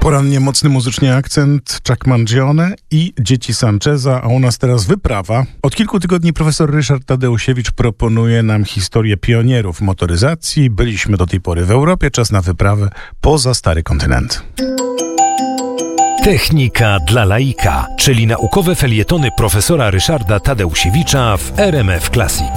Porannie mocny muzycznie akcent Chuck Mangione i Dzieci Sancheza, a u nas teraz wyprawa. Od kilku tygodni profesor Ryszard Tadeusiewicz proponuje nam historię pionierów motoryzacji. Byliśmy do tej pory w Europie, czas na wyprawę poza stary kontynent. Technika dla laika, czyli naukowe felietony profesora Ryszarda Tadeusiewicza w RMF Classic.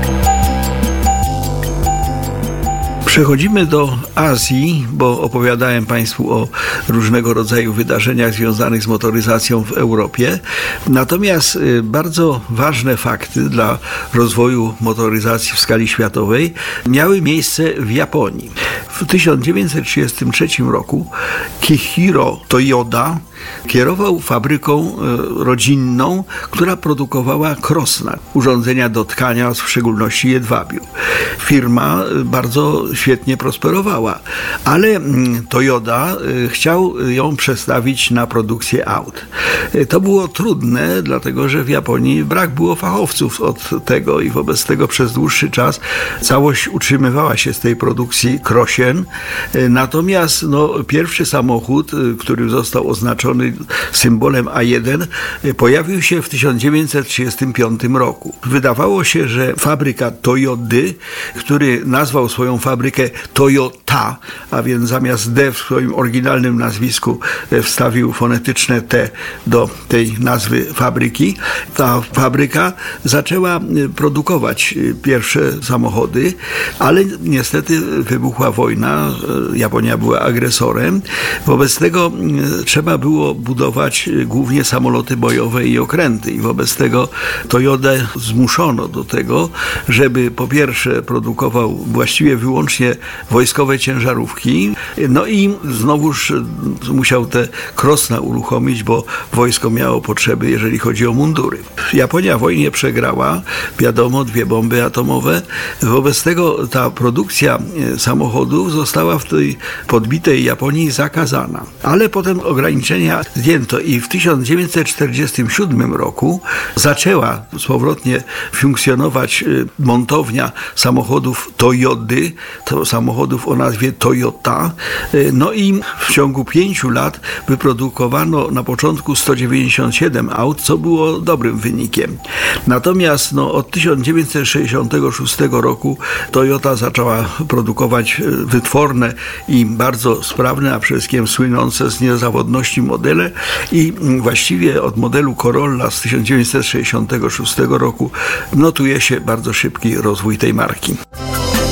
Przechodzimy do Azji, bo opowiadałem Państwu o różnego rodzaju wydarzeniach związanych z motoryzacją w Europie. Natomiast bardzo ważne fakty dla rozwoju motoryzacji w skali światowej miały miejsce w Japonii. W 1933 roku Kihiro Toyoda kierował fabryką rodzinną, która produkowała krosna, urządzenia do tkania, w szczególności jedwabiu. Firma bardzo świetnie prosperowała, ale Toyoda chciał ją przestawić na produkcję aut. To było trudne, dlatego że w Japonii brak było fachowców od tego i wobec tego przez dłuższy czas całość utrzymywała się z tej produkcji krosien. Natomiast pierwszy samochód, który został oznaczony symbolem A1, pojawił się w 1935 roku. Wydawało się, że fabryka Toyody, który nazwał swoją fabrykę Toyota, a więc zamiast D w swoim oryginalnym nazwisku wstawił fonetyczne T do tej nazwy fabryki, ta fabryka zaczęła produkować pierwsze samochody, ale niestety wybuchła wojna, Japonia była agresorem, wobec tego trzeba było budować głównie samoloty bojowe i okręty i wobec tego Toyodę zmuszono do tego, żeby po pierwsze produkował właściwie wyłącznie wojskowe ciężarówki, i znowuż musiał te krosna uruchomić, bo wojsko miało potrzeby, jeżeli chodzi o mundury. Japonia w wojnie przegrała, wiadomo, 2 bomby atomowe, wobec tego ta produkcja samochodów została w tej podbitej Japonii zakazana. Ale potem ograniczenia zdjęto i w 1947 roku zaczęła powrotnie funkcjonować montownia samochodów Toyody, to samochodów o nazwie Toyota, i w ciągu 5 lat wyprodukowano na początku 197 aut, co było dobrym wynikiem. Natomiast od 1966 roku Toyota zaczęła produkować wytworne i bardzo sprawne, a przede wszystkim słynące z niezawodności modele i właściwie od modelu Corolla z 1966 roku notuje się bardzo szybki rozwój tej marki.